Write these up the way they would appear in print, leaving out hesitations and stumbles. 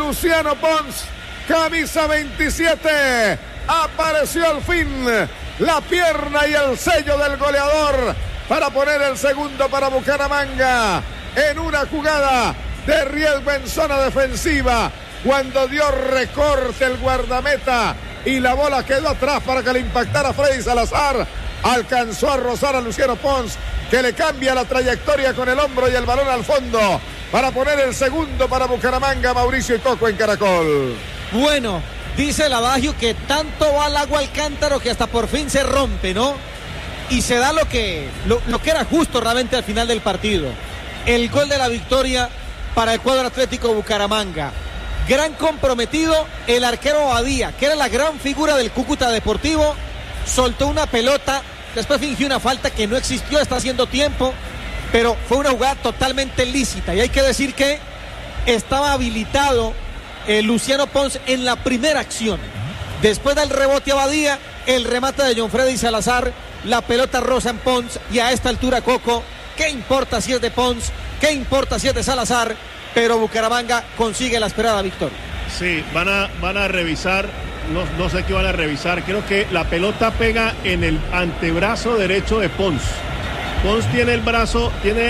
Luciano Pons, camisa 27. Apareció al fin la pierna y el sello del goleador para poner el segundo para Bucaramanga en una jugada de riesgo en zona defensiva, cuando dio recorte el guardameta y la bola quedó atrás para que le impactara Freddy Salazar. Alcanzó a rozar a Luciano Pons, que le cambia la trayectoria con el hombro y el balón al fondo para poner el segundo para Bucaramanga. Mauricio y Coco en Caracol. Bueno, dice el adagio que tanto va el agua al cántaro que hasta por fin se rompe, ¿no? Y se da lo que era justo realmente al final del partido. El gol de la victoria para el cuadro Atlético Bucaramanga. Gran comprometido el arquero Abadía, que era la gran figura del Cúcuta Deportivo. Soltó una pelota, después fingió una falta que no existió, está haciendo tiempo, pero fue una jugada totalmente lícita. Y hay que decir que estaba habilitado Luciano Pons en la primera acción. Después del rebote a Abadía, el remate de John Freddy Salazar, la pelota rosa en Pons, y a esta altura, Coco, ¿qué importa si es de Pons? ¿Qué importa si es de Salazar? Pero Bucaramanga consigue la esperada victoria. Sí, van a revisar, no sé qué van a revisar. Creo que la pelota pega en el antebrazo derecho de Pons. Pons tiene el brazo,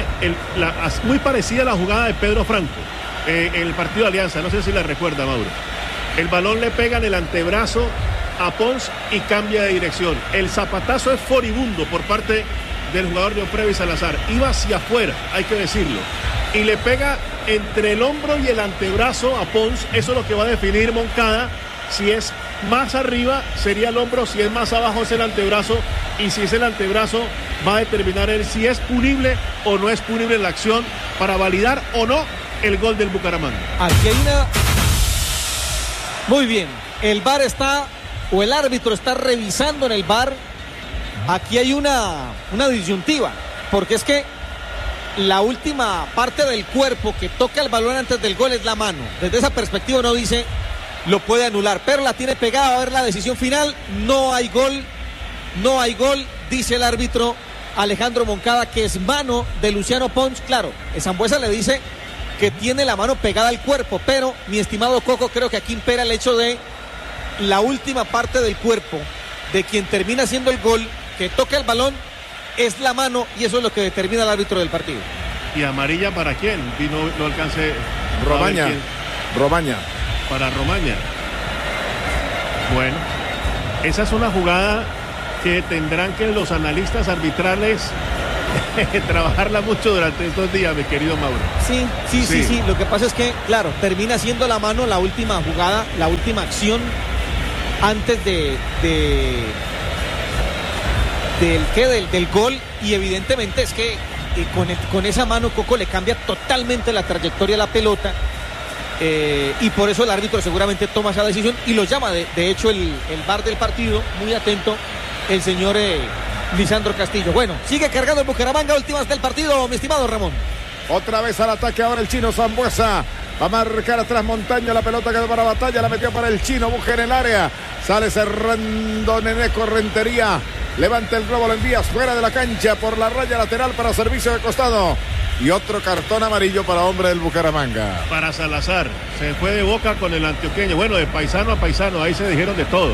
muy parecida a la jugada de Pedro Franco en el partido de Alianza, no sé si la recuerda, Mauro. El balón le pega en el antebrazo a Pons y cambia de dirección. El zapatazo es furibundo por parte del jugador de Freddy Salazar. Iba hacia afuera, hay que decirlo. Y le pega entre el hombro y el antebrazo a Pons. Eso es lo que va a definir Moncada. Si es más arriba sería el hombro, si es más abajo es el antebrazo, y si es el antebrazo va a determinar él si es punible o no es punible la acción para validar o no el gol del Bucaramanga. Aquí hay una... Muy bien, el VAR está, o el árbitro está revisando en el VAR. Aquí hay una disyuntiva, porque es que la última parte del cuerpo que toca el balón antes del gol es la mano. Desde esa perspectiva uno dice, lo puede anular, pero la tiene pegada. A ver la decisión final. No hay gol, dice el árbitro Alejandro Moncada, que es mano de Luciano Pons. Claro, Sambueza le dice que tiene la mano pegada al cuerpo, pero mi estimado Coco, creo que aquí impera el hecho de la última parte del cuerpo de quien termina haciendo el gol, que toca el balón, es la mano, y eso es lo que determina el árbitro del partido. ¿Y amarilla para quién? No alcancé. Romaña. Para Romaña. Bueno, esa es una jugada que tendrán que los analistas arbitrales trabajarla mucho durante estos días, mi querido Mauro. Sí. Lo que pasa es que, claro, termina siendo la mano la última jugada, la última acción antes del gol, y evidentemente es que con esa mano Coco le cambia totalmente la trayectoria a la pelota, y por eso el árbitro seguramente toma esa decisión y lo llama, de hecho el VAR del partido, muy atento el señor Lisandro Castillo. Bueno, sigue cargando el Bucaramanga, últimas del partido, mi estimado Ramón. Otra vez al ataque ahora el chino Sambueza. Va a marcar atrás Montaño, la pelota quedó para Batalla, la metió para el chino, busca en el área. Sale cerrando Neneco Rentería. Levanta el globo, lo envía fuera de la cancha por la raya lateral para servicio de costado. Y otro cartón amarillo para hombre del Bucaramanga. Para Salazar, se fue de boca con el antioqueño. Bueno, de paisano a paisano, ahí se dijeron de todo.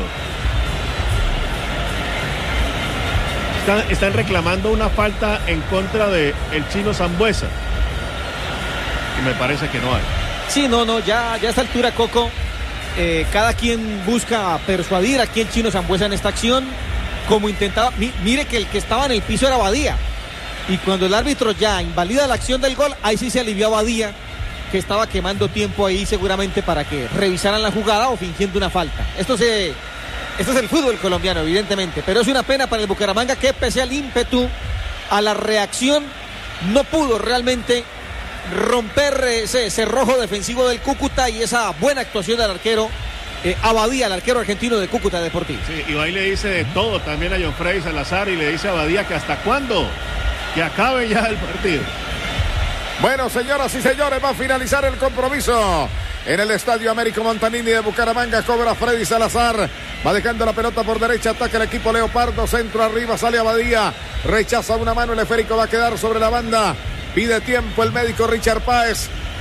Están reclamando una falta en contra de el chino Sambueza. Y me parece que no hay. Sí, no, ya a esta altura, Coco, cada quien busca persuadir aquí el chino Sambueza en esta acción, como intentaba. Mire que el que estaba en el piso era Abadía, y cuando el árbitro ya invalida la acción del gol, ahí sí se alivió a Abadía, que estaba quemando tiempo ahí seguramente para que revisaran la jugada o fingiendo una falta. Esto es el fútbol colombiano, evidentemente, pero es una pena para el Bucaramanga, que pese al ímpetu, a la reacción, no pudo realmente romper ese cerrojo defensivo del Cúcuta y esa buena actuación del arquero Abadía, el arquero argentino de Cúcuta Deportivo. Sí, y ahí le dice de todo también a John Freddy Salazar, y le dice a Abadía que hasta cuándo, que acabe ya el partido. Bueno, señoras y señores, va a finalizar el compromiso en el Estadio Américo Montanini de Bucaramanga. Cobra Freddy Salazar, va dejando la pelota por derecha, ataca el equipo Leopardo, centro arriba, sale Abadía, rechaza una mano, el esférico va a quedar sobre la banda, pide tiempo el médico Richard Páez,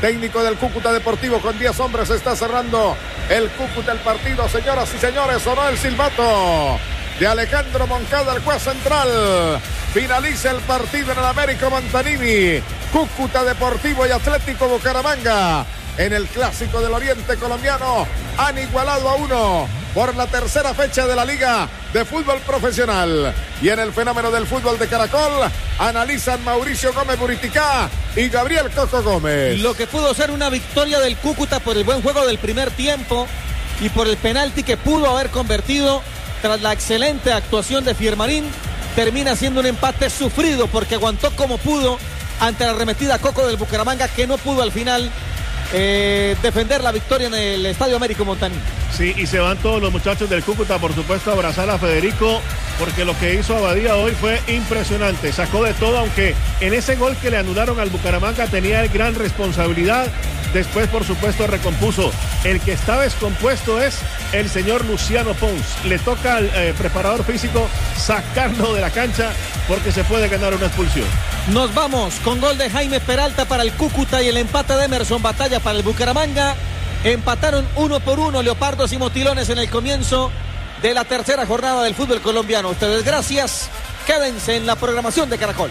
técnico del Cúcuta Deportivo, con 10 hombres está cerrando el Cúcuta el partido. Señoras y señores, sonó el silbato de Alejandro Moncada, el juez central. Finaliza el partido en el Américo Montanini. Cúcuta Deportivo y Atlético Bucaramanga en el Clásico del Oriente colombiano han igualado a 1 por la tercera fecha de la Liga de Fútbol Profesional. Y en el fenómeno del fútbol de Caracol analizan Mauricio Gómez Buriticá y Gabriel Coco Gómez. Lo que pudo ser una victoria del Cúcuta por el buen juego del primer tiempo y por el penalti que pudo haber convertido tras la excelente actuación de Fiermarín, termina siendo un empate sufrido porque aguantó como pudo ante la arremetida Coco del Bucaramanga, que no pudo al final defender la victoria en el Estadio Américo Montaní. Sí, y se van todos los muchachos del Cúcuta, por supuesto, a abrazar a Federico, porque lo que hizo Abadía hoy fue impresionante. Sacó de todo, aunque en ese gol que le anularon al Bucaramanga tenía gran responsabilidad. Después, por supuesto, recompuso. El que está descompuesto es el señor Luciano Pons. Le toca al preparador físico sacarlo de la cancha porque se puede ganar una expulsión. Nos vamos con gol de Jaime Peralta para el Cúcuta y el empate de Emerson Batalla para el Bucaramanga. Empataron 1-1 Leopardos y Motilones en el comienzo de la tercera jornada del fútbol colombiano. Ustedes gracias. Quédense en la programación de Caracol.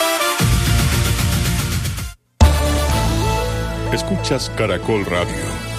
Escuchas Caracol Radio.